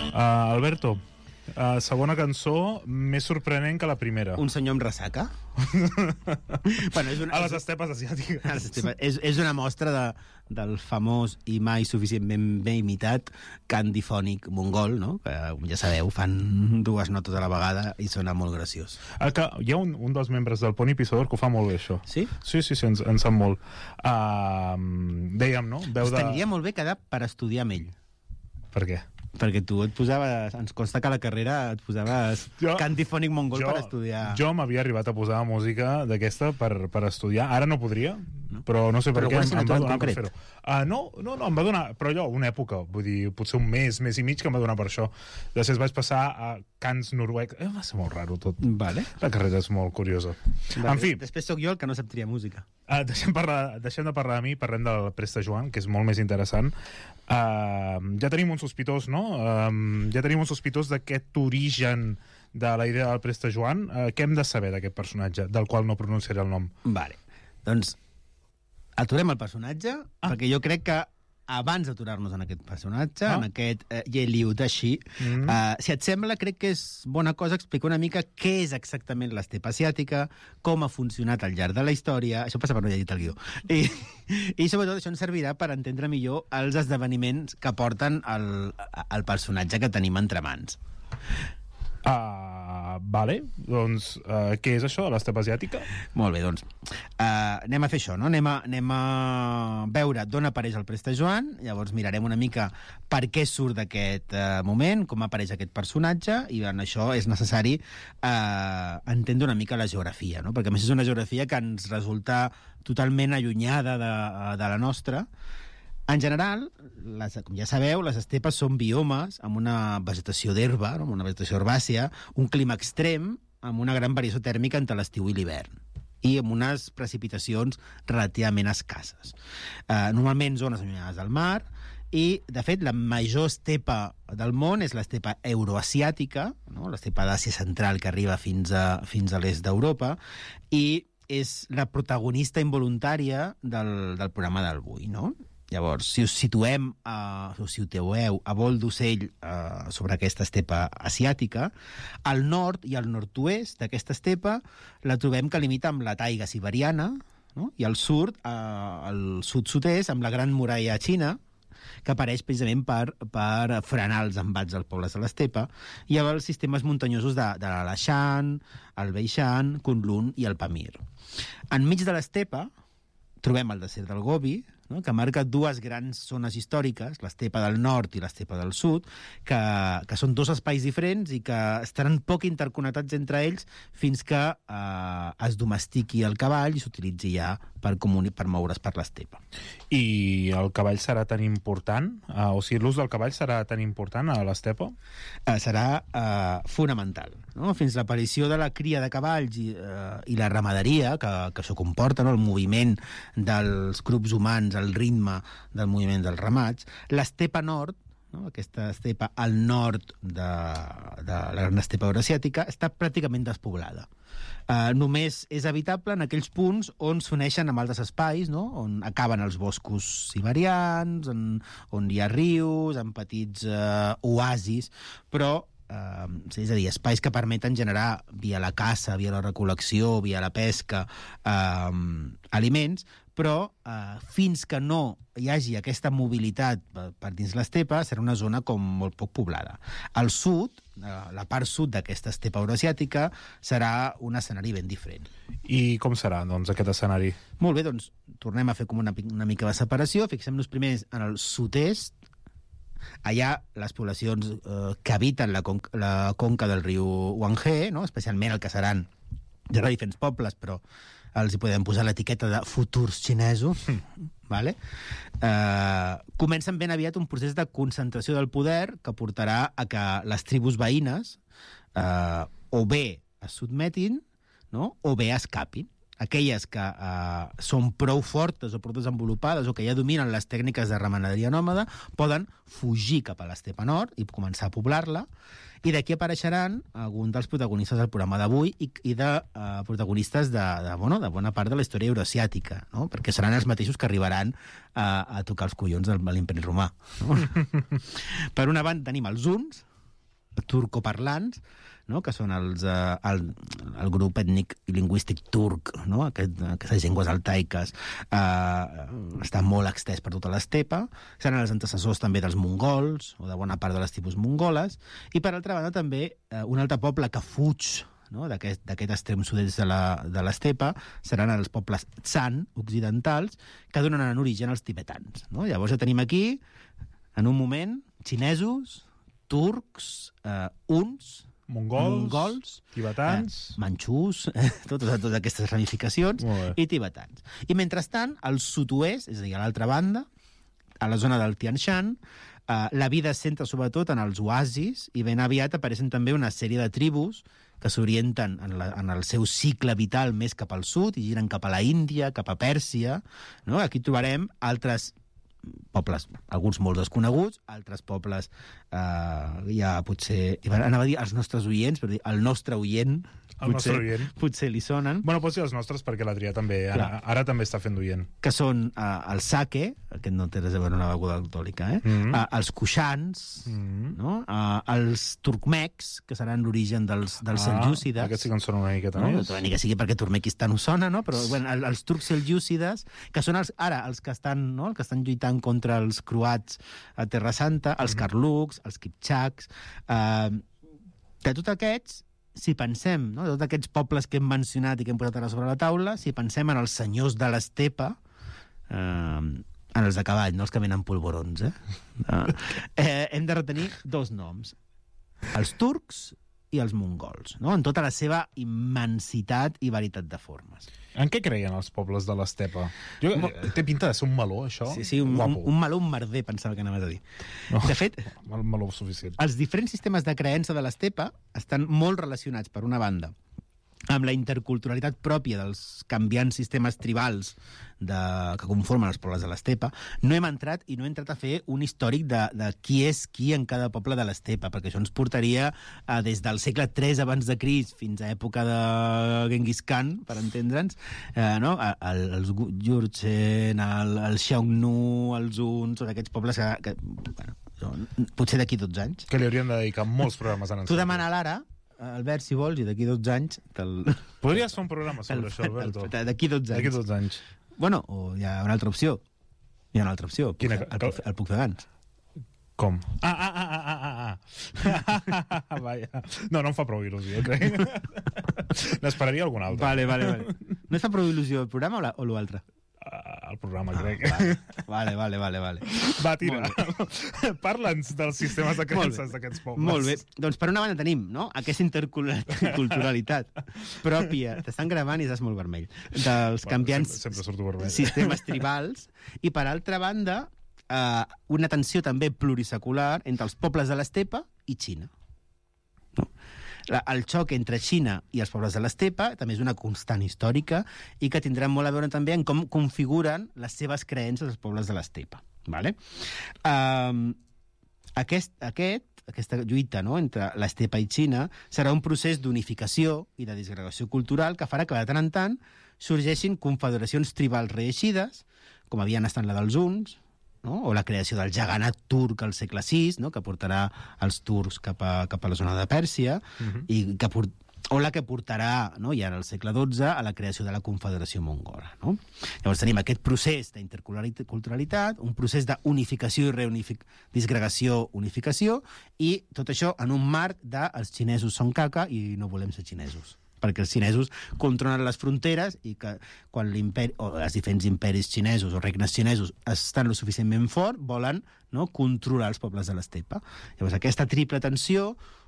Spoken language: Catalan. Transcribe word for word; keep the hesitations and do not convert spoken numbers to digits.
Uh, Alberto, uh, segona cançó més sorprenent que la primera. Un senyor amb ressaca? bueno, és una, a les estepes asiàtiques. A les estepes. És, és una mostra de, del famós i mai suficientment ben imitat cant difònic mongol, no? Que, ja sabeu, fan dues notes a la vegada i sona molt graciós. Ah, que hi ha un, un dels membres del Pony Pissador que ho fa molt bé, això. Sí? Sí, sí, sí, ens, ens sap molt. Uh, dèiem, no? Veu de... Estaria molt bé quedar per estudiar amb ell. Per què? Perquè tu et posaves... Ens consta que a la carrera et posaves jo, cant difònic mongol jo, per estudiar. Jo m'havia arribat a posar música d'aquesta per, per estudiar. Ara no podria, no? Però no sé per però què em, em va donar per fer-ho. Uh, no, no, no, em va donar... Però allò, una època, vull dir, potser un mes, mes i mig que em va donar per això. Després vaig passar a cants noruecs. Eh, va ser molt raro tot. Vale. La carrera és molt curiosa. Vale. En fi... Després sóc jo el que no sap triar música. Uh, deixem, parlar, deixem de parlar de mi, parlem del Presta Joan, que és molt més interessant. Uh, ja tenim un sospitós, no? Uh, ja tenim un sospitós d'aquest origen de la idea del Presta Joan. Uh, què hem de saber d'aquest personatge, del qual no pronunciaré el nom? Vale, doncs aturem el personatge, ah. perquè jo crec que abans d'aturar-nos en aquest personatge, ah. en aquest eh, Yeliu Dashi, mm. eh, si et sembla, crec que és bona cosa explicar una mica què és exactament l'estepa asiàtica, com ha funcionat al llarg de la història, això passa per no llegir el guió, i, i sobretot això ens servirà per entendre millor els esdeveniments que porten el, el personatge que tenim entre mans. Uh, vale, doncs uh, què és això de l'estepa asiàtica? Molt bé, doncs uh, anem a fer això, no? Anem a, anem a veure d'on apareix el Presta Joan, llavors mirarem una mica per què surt d'aquest uh, moment, com apareix aquest personatge, i en això és necessari uh, entendre una mica la geografia, no? Perquè a més és una geografia que ens resulta totalment allunyada de, de la nostra. En general, les, com ja sabeu, les estepes són biomes amb una vegetació d'herba, no? Amb una vegetació herbàcia, un clima extrem, amb una gran variació tèrmica entre l'estiu i l'hivern, i amb unes precipitacions relativament escasses. Eh, normalment zones allunyades del mar, i, de fet, la major estepa del món és l'estepa euroasiàtica, no? L'estepa d'Àsia Central que arriba fins a, fins a l'est d'Europa, i és la protagonista involuntària del, del programa d'avui, no? Llavors, si us situem, uh, o si situeu a vol d'ocell uh, sobre aquesta estepa asiàtica, al nord i al nord-oest d'aquesta estepa la trobem que limita amb la taiga siberiana, no? I al sud, uh, al sud-sud-est, amb la Gran Muralla Xina, que apareix precisament per, per frenar els embats dels pobles de l'estepa, i amb els sistemes muntanyosos de, de l'Alashan, el Beishan, Kunlun i el Pamir. Enmig de l'estepa trobem el desert del Gobi, no? Que marca dues grans zones històriques, l'estepa del nord i l'estepa del sud, que, que són dos espais diferents i que estaran poc interconnectats entre ells fins que eh, es domestiqui el cavall i s'utilitzi ja per, comuni- per moure's per l'estepa. I el cavall serà tan important? Uh, o sigui, l'ús del cavall serà tan important a l'estepa? Uh, serà uh, fonamental, no? Fins l'aparició de la cria de cavalls i, uh, i la ramaderia, que, que això comporta, no? El moviment dels grups humans, el ritme del moviment dels ramats, l'estepa nord, no? Aquesta estepa al nord de, de la gran estepa eurasiàtica, està pràcticament despoblada. Uh, només és habitable en aquells punts on s'uneixen amb altres espais, no? On acaben els boscos siberians, on, on hi ha rius, amb petits uh, oasis, però Uh, és a dir, espais que permeten generar via la caça, via la recol·lecció, via la pesca, uh, aliments, però uh, fins que no hi hagi aquesta mobilitat per, per dins l'estepa, serà una zona com molt poc poblada. Al sud, uh, la part sud d'aquesta estepa euroasiàtica, serà un escenari ben diferent. I com serà, doncs, aquest escenari? Molt bé, doncs, tornem a fer com una, una mica de separació. Fixem-nos primer en el sud-est. Allà les poblacions eh, que habiten la, con la conca del riu Huanghe, no? Especialment el que seran, ja no diferents pobles, però els hi podem posar l'etiqueta de futurs xinesos, mm. vale? eh, comencen ben aviat un procés de concentració del poder que portarà a que les tribus veïnes eh, o bé es sotmetin, no? O bé escapin. Aquelles que eh, són prou fortes o prou desenvolupades o que ja dominen les tècniques de ramaderia nòmada poden fugir cap a l'estepa nord i començar a poblar-la, i d'aquí apareixeran alguns dels protagonistes del programa d'avui i, i de eh, protagonistes de, de, bueno, de bona part de la història euroasiàtica, no? Perquè seran els mateixos que arribaran a, a tocar els collons de l'imperi romà. No? Per una banda tenim els huns, turcoparlants, no? Que són els, eh, el, el grup ètnic i lingüístic turc, no? Aquest, aquestes llengües altaiques, eh, està molt extès per tota l'estepa, seran els antecessors també dels mongols, o de bona part de les tribus mongoles, i per altra banda també eh, un altre poble que fuig, no? d'aquest extrem sud-est de l'estepa seran els pobles Tsan occidentals que donen origen als tibetans. No? Llavors ja tenim aquí, en un moment, xinesos, turcs, eh, huns, mongols, mongols tibetans, eh, manxús, eh, totes, totes aquestes ramificacions, i tibetans. I mentrestant, al sud-oest, és a dir, a l'altra banda, a la zona del Tian Shan, eh, la vida es centra sobretot en els oasis i ben aviat apareixen també una sèrie de tribus que s'orienten en, la, en el seu cicle vital més cap al sud i giren cap a la Índia, cap a Pèrsia. No? Aquí trobarem altres pobles, alguns molt desconeguts, altres pobles eh, ja potser... Anava a dir els nostres oients, però dir el nostre oient, el potser, nostre oient. potser li sonen. Bueno, pots dir els nostres perquè l'Adrià també, ara, ara també està fent d'oient. Que són eh, el sake, aquest no té res a veure amb una beguda alcohòlica, eh? Mm -hmm. eh, els kushans, mm -hmm. no? eh, els turcmecs, que seran l'origen dels, dels ah, seljúcides. Aquests sí que en són una miqueta no? més. Ni que sigui perquè Turkmenistan ho sona, no? Però bueno, els turcs seljúcides, que són els, ara els que estan, no? els que estan lluitant contra els croats a Terra Santa, els mm -hmm. karluks, els kipchaks... Eh, de tots aquests, si pensem, no? de tots aquests pobles que hem mencionat i que hem posat ara sobre la taula, si pensem en els senyors de l'estepa, eh, en els de cavall, no els que venen polvorons, eh? eh hem de retenir dos noms. Els turcs i els mongols, no? En tota la seva immensitat i varietat de formes. En què creien els pobles de l'estepa? Jo, té pinta de ser un meló, això? Sí, sí, un, un, un meló, un merder, pensava que anaves a dir. No, de fet, el meló suficient. Els diferents sistemes de creença de l'estepa estan molt relacionats, per una banda, amb la interculturalitat pròpia dels canviants sistemes tribals de, que conformen els pobles de l'estepa. No hem entrat i no he entrat a fer un històric de, de qui és qui en cada poble de l'estepa, perquè això ens portaria a, des del segle tres abans de Crist fins a època de Genghis Khan, per entendre'ns, eh, no? el, els Jurchen, el, el Xiongnu, els Huns, són aquests pobles que, que bueno, potser d'aquí dotze anys. Que li haurien de dedicar molts programes en el Tu demana l'ara, Albert, si vols, i d'aquí dotze anys... Podries fer un programa sobre això, Alberto. D'aquí dotze anys. D'aquí dotze anys. Bueno, o hi ha una altra opció. Hi ha una altra opció. Quina? El, el, el puc fer abans. Com? Ah, ah, ah, ah, ah, ah. Vaja. No, no em fa prou il·lusió, crec. N'esperaria algun altre. Vale, vale, vale. No et fa prou il·lusió el programa o l'altre? Uh, el programa, ah, crec. Vale, vale, vale, vale. Va, tira. Parla'ns dels sistemes de creences d'aquests pobles. Molt bé. Doncs per una banda tenim, no?, aquesta interculturalitat pròpia. T'estan gravant i estàs molt vermell. Dels bueno, canviants sempre, sempre surto vermell. Sistemes tribals. I per altra banda, eh, una tensió també plurisecular entre els pobles de l'estepa i Xina. No? El xoc entre Xina i els pobles de l'estepa també és una constant històrica i que tindrà molt a veure també en com configuren les seves creences els pobles de l'estepa. Vale? Um, aquest, aquest, aquesta lluita, no?, entre l'estepa i Xina serà un procés d'unificació i de disgregació cultural que farà que de tant en tant sorgeixin confederacions tribals reeixides, com havien estat la dels huns, no?, o la creació del jaganat turc al segle sis, no?, que portarà els turcs cap a, cap a la zona de Pèrsia, uh-huh. i que port... o la que portarà, no?, ja al segle dotze, a la creació de la Confederació Mongola. No? Llavors tenim aquest procés d'interculturalitat, un procés d'unificació i reunific... disgregació, unificació, i tot això en un marc de els xinesos són caca i no volem ser xinesos, perquè els xinesos controlen les fronteres i que quan l'imperi, o els diferents imperis xinesos o regnes xinesos estan lo suficientment fort, volen, no?, controlar els pobles de l'estepa. Llavors aquesta triple tensió